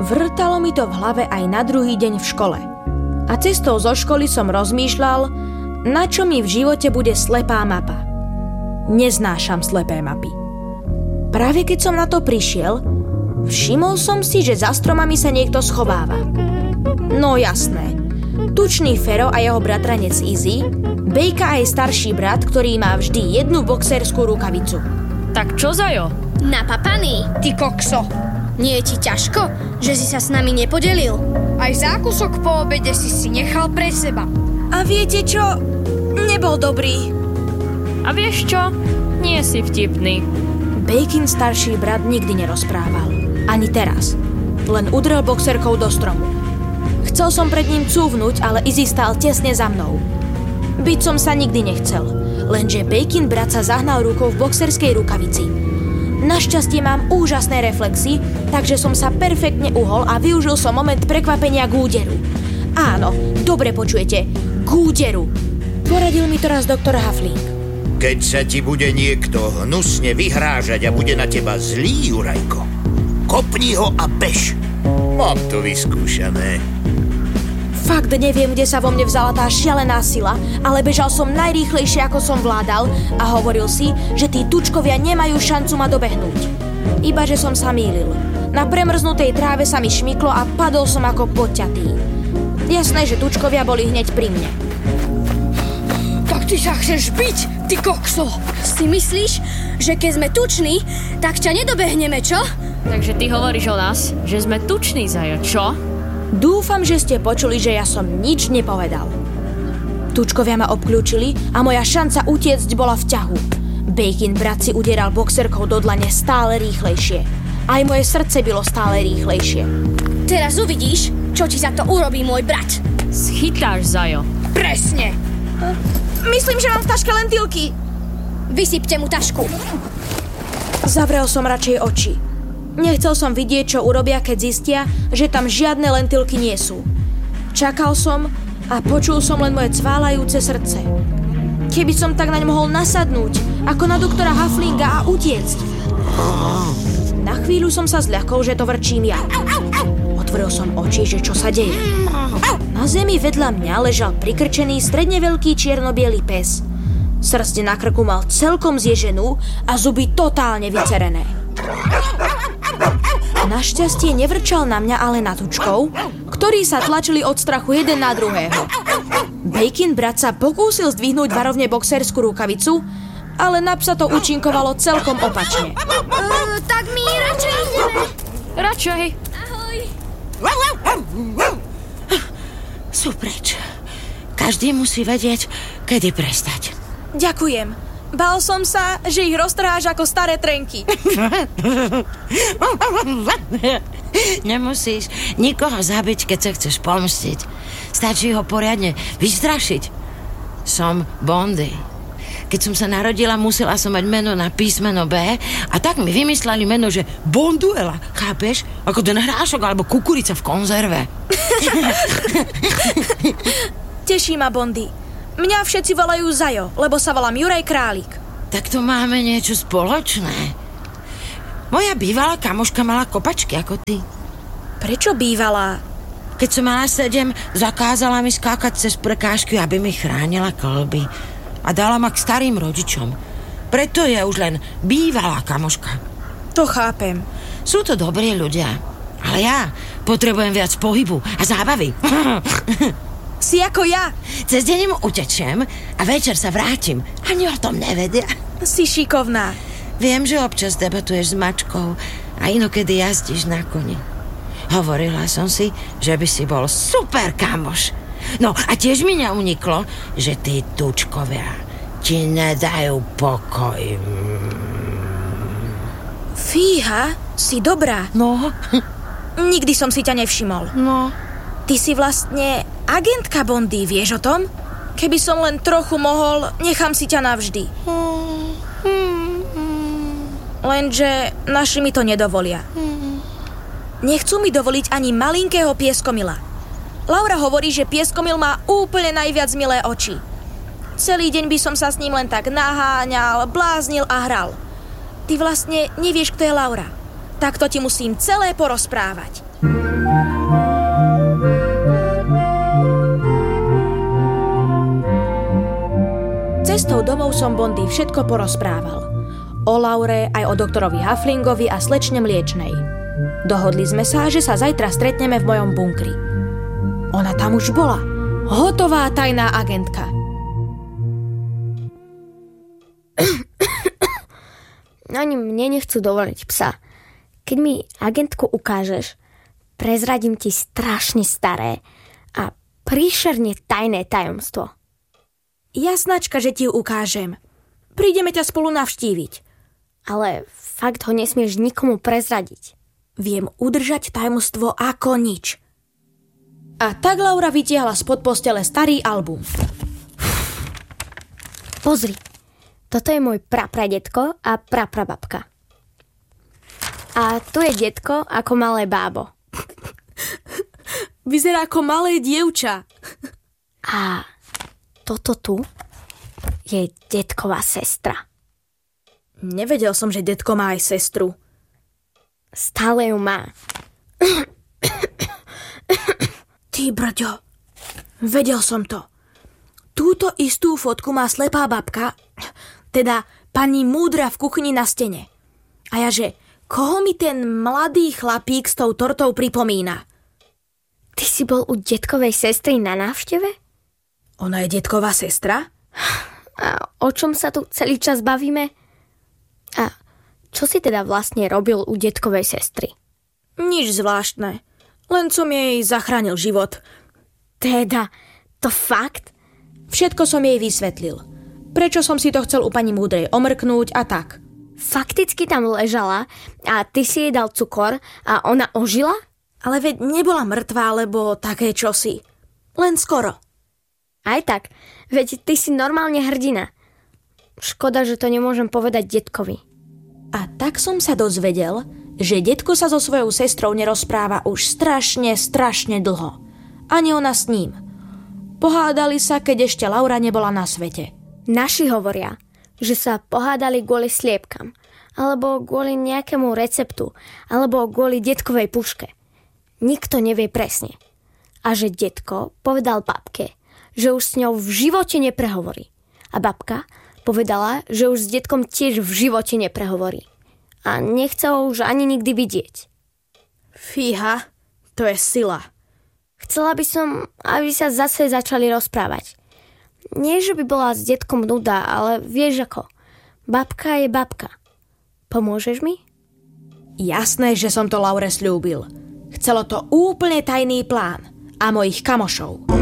Vrtalo mi to v hlave aj na druhý deň v škole. A cestou zo školy som rozmýšľal, na čo mi v živote bude slepá mapa. Neznášam slepé mapy. Práve keď som na to prišiel, všimol som si, že za stromami sa niekto schováva. No jasné. Tučný Fero a jeho bratranec Izzy, Bejka aj starší brat, ktorý má vždy jednu boxerskú rukavicu. Tak čo, Zajo? Napapaný, ty kokso. Nie je ti ťažko, že si sa s nami nepodelil? Aj zákusok po obede si nechal pre seba. A viete čo? Nebol dobrý. A vieš čo? Nie si vtipný. Bejkin starší brat nikdy nerozprával. Ani teraz. Len udrel boxerkou do stromu. Chcel som pred ním cúvnuť, ale Izzy stál tesne za mnou. Byť som sa nikdy nechcel. Lenže Bejkin brat sa zahnal rukou v boxerskej rukavici. Našťastie mám úžasné reflexy, takže som sa perfektne uhol a využil som moment prekvapenia k úderu. Áno, dobre počujete. K úderu. Poradil mi to raz doktor Huffling. Keď sa ti bude niekto hnusne vyhrážať a bude na teba zlý, Jurajko, kopni ho a bež. Mám to vyskúšané. Fakt neviem, kde sa vo mne vzala tá šialená sila, ale bežal som najrýchlejšie, ako som vládal a hovoril si, že tí tučkovia nemajú šancu ma dobehnúť. Iba, že som sa mýlil. Na premrznutej tráve sa mi šmyklo a padol som ako podťatý. Jasné, že tučkovia boli hneď pri mne. Tak ty sa chceš byť, ty kokso. Si myslíš, že keď sme tuční, tak ťa nedobehneme, čo? Takže ty hovoríš o nás, že sme tuční, Zajo, čo? Dúfam, že ste počuli, že ja som nič nepovedal. Tučkovia ma obklúčili a moja šanca utiecť bola v ťahu. Bejkin brat si udieral boxerkou do dlane stále rýchlejšie. Aj moje srdce bylo stále rýchlejšie. Teraz uvidíš, čo ti za to urobí môj brat. Schytáš, Zajo. Presne. Myslím, že mám v taške lentilky. Vysypte mu tašku. Zavrel som radšej oči. Nechcel som vidieť, čo urobia, keď zistia, že tam žiadne lentilky nie sú. Čakal som a počul som len moje cválajúce srdce. Keby som tak naň mohol nasadnúť, ako na doktora Hufflinga a utiecť. Na chvíľu som sa zľakol, že to vrčím ja. Otvoril som oči, že čo sa deje. Na zemi vedľa mňa ležal prikrčený stredne veľký čierno-biely pes. Srsť na krku mal celkom zježenú a zuby totálne vycerené. Našťastie nevrčal na mňa, ale na tučkov, ktorí sa tlačili od strachu jeden na druhého. Bejkin brat sa pokúsil zdvihnúť varovne boxerskú rukavicu, ale na psa to účinkovalo celkom opačne. Tak my radšej ideme. Radšej. Ahoj. Sú preč. Každý musí vedieť, kedy prestať. Ďakujem. Bál som sa, že ich roztrháš ako staré trenky. Nemusíš nikoho zabiť, keď sa chceš pomstiť. Stačí ho poriadne vystrašiť. Som Bondy. Keď som sa narodila, musela som mať meno na písmeno B a tak mi vymysleli meno, že Bonduela. Chápeš? Ako ten hrášok alebo kukurica v konzerve. Teší ma, Bondy. Mňa všetci volajú Zajo, lebo sa volám Juraj Králik. Tak to máme niečo spoločné. Moja bývalá kamoška mala kopačky ako ty. Prečo bývalá? Keď som mala 7, zakázala mi skákať cez prekážky, aby mi chránila kĺby. A dala ma k starým rodičom. Preto je už len bývalá kamoška. To chápem. Sú to dobrí ľudia. Ale ja potrebujem viac pohybu a zábavy. Si ako ja. Cez deň im utečiem a večer sa vrátim. Ani o tom nevedia. Si šikovná. Viem, že občas debatuješ s mačkou a inokedy jazdíš na koni. Hovorila som si, že by si bol super kamoš. No a tiež mi neuniklo, že tí tučkovia ti nedajú pokoj. Fíha, si dobrá. No? Nikdy som si ťa nevšimol. No. Ty si vlastne agentka Bondy, vieš o tom? Keby som len trochu mohol, nechám si ťa navždy. Lenže naši mi to nedovolia. Nechcú mi dovoliť ani malinkého pieskomila. Laura hovorí, že pieskomil má úplne najviac milé oči. Celý deň by som sa s ním len tak naháňal, bláznil a hral. Ty vlastne nevieš, kto je Laura. Tak to ti musím celé porozprávať. Cestou domov som Bondy všetko porozprával. O Laure, aj o doktorovi Hufflingovi a slečne Mliečnej. Dohodli sme sa, že sa zajtra stretneme v mojom bunkri. Ona tam už bola. Hotová tajná agentka. Ani mne nechcú dovoliť psa. Keď mi agentku ukážeš, prezradím ti strašne staré a príšerne tajné tajomstvo. Jasnačka, že ti ju ukážem. Prídeme ťa spolu navštíviť. Ale fakt ho nesmieš nikomu prezradiť. Viem udržať tajomstvo ako nič. A tak Laura vytiahla spod postele starý album. Pozri, toto je môj prapradetko a praprababka. A tu je detko ako malé bábo. Vyzerá ako malé dievča. A toto tu je detková sestra. Nevedel som, že detko má aj sestru. Stále ju má. Ty brďo, vedel som to. Túto istú fotku má slepá babka, teda pani múdra v kuchyni na stene. A ja že, koho mi ten mladý chlapík s tou tortou pripomína? Ty si bol u detkovej sestry na návšteve? Ona je detková sestra? A o čom sa tu celý čas bavíme? A čo si teda vlastne robil u detkovej sestry? Nič zvláštne. Len som jej zachránil život. Teda, to fakt? Všetko som jej vysvetlil. Prečo som si to chcel u pani múdrej omrknúť a tak. Fakticky tam ležala a ty si jej dal cukor a ona ožila? Ale veď nebola mŕtvá, alebo také čosi. Len skoro. Aj tak, veď ty si normálne hrdina. Škoda, že to nemôžem povedať detkovi. A tak som sa dozvedel, že detko sa so svojou sestrou nerozpráva už strašne dlho. Ani ona s ním. Pohádali sa, keď ešte Laura nebola na svete. Naši hovoria, že sa pohádali kvôli sliepkam, alebo kvôli nejakému receptu, alebo kvôli detkovej puške. Nikto nevie presne. A že detko povedal babke, že už s ňou v živote neprehovorí. A babka povedala, že už s detkom tiež v živote neprehovorí. A nechce ho už ani nikdy vidieť. Fíha, to je sila. Chcela by som, aby sa zase začali rozprávať. Nie, že by bola s detkom nuda, ale vieš ako. Babka je babka. Pomôžeš mi? Jasné, že som to Laure sľúbil. Chcelo to úplne tajný plán. A mojich kamošov.